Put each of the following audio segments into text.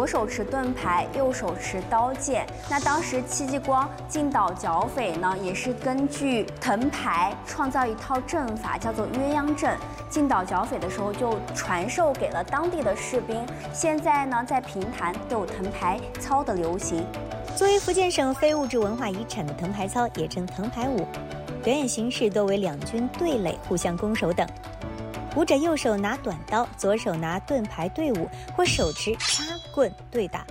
左手持盾牌，右手持刀剑。那当时戚继光进岛剿匪呢，也是根据藤牌创造一套阵法，叫做鸳鸯阵。进岛剿匪的时候就传授给了当地的士兵。现在呢，在平潭都有藤牌操的流行。 作为福建省非物质文化遗产的藤牌操，也称藤牌舞，表演形式多为两军对垒、互相攻守等。舞者右手拿短刀，左手拿盾牌对舞，或手持插棍对打。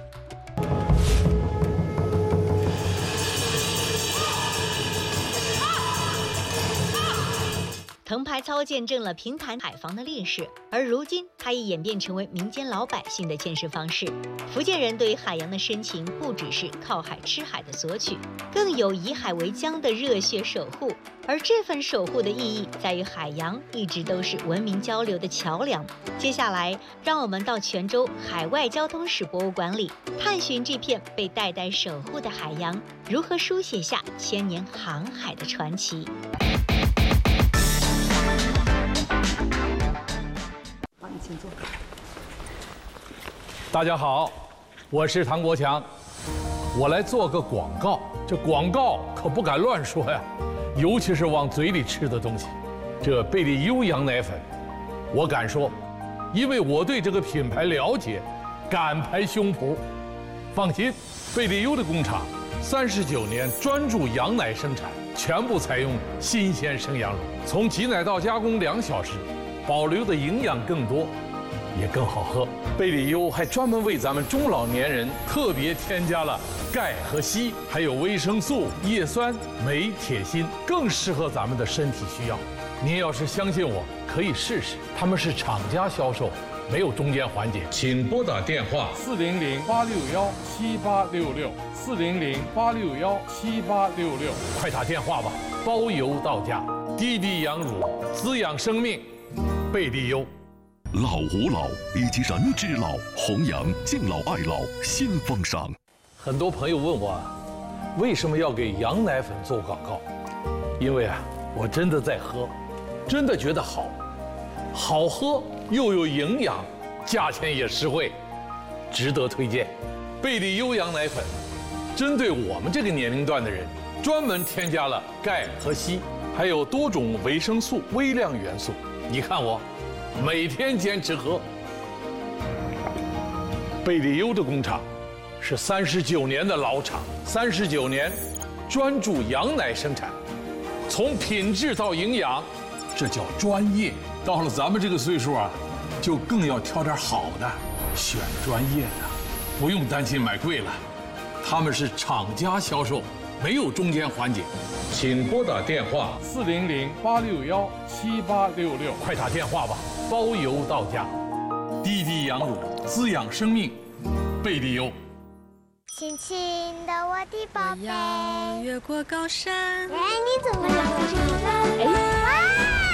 藤牌操见证了平潭海防的烈士，而如今它已演变成为民间老百姓的建设方式。福建人对海洋的深情，不只是靠海吃海的索取，更有以海为疆的热血守护。而这份守护的意义在于，海洋一直都是文明交流的桥梁。接下来，让我们到泉州海外交通史博物馆里，探寻这片被代代守护的海洋如何书写下千年航海的传奇。 请坐。 大家好，我是唐国强，我来做个广告。这广告可不敢乱说呀，尤其是往嘴里吃的东西。这贝利优羊奶粉，我敢说，因为我对这个品牌了解，敢拍胸脯。放心，贝利优的工厂39年专注羊奶生产，全部采用新鲜生羊乳，从挤奶到加工2小时。保留的营养更多，也更好喝。贝利优还专门为咱们中老年人特别添加了钙和硒，还有维生素、叶酸、镁、铁、锌，更适合咱们的身体需要。您要是相信我，可以试试。他们是厂家销售，没有中间环节。请拨打电话400-861-7866，400-861-7866，快打电话吧，包邮到家。滴滴羊乳，滋养生命。贝利优， 老吾老以及人之老，弘扬敬老爱老新风尚。 很多朋友问我，为什么要给羊奶粉做广告？因为啊，我真的在喝，真的觉得好，好喝又有营养，价钱也实惠，值得推荐。贝利优羊奶粉，针对我们这个年龄段的人，专门添加了钙和硒，还有多种维生素、微量元素。你看我，每天坚持喝。贝利优的工厂是39年的老厂，39年专注羊奶生产，从品质到营养，这叫专业。到了咱们这个岁数啊，就更要挑点好的，选专业的，不用担心买贵了。他们是厂家销售，没有中间环节。请拨打电话400-861-7866，快打电话吧，包邮到家。滴滴羊乳，滋养生命，贝利优。 亲亲的我的宝贝， 越过高山。 哎，你怎么了？哇！